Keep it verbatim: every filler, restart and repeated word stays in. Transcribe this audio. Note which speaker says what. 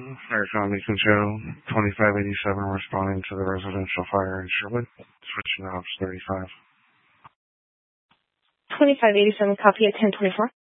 Speaker 1: Fire County Control, twenty-five eighty-seven responding to the residential fire in Sherwood. Switching to Ops thirty-five.
Speaker 2: twenty-five eighty-seven, copy at ten twenty-four.